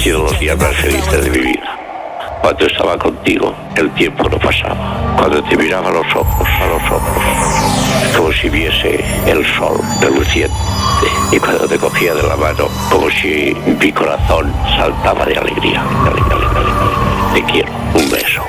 sido los días más felices de mi vida. Cuando estaba contigo, el tiempo no pasaba. Cuando te miraba a los ojos, como si viese el sol reluciente. Y cuando te cogía de la mano, como si mi corazón saltaba de alegría. Te quiero, un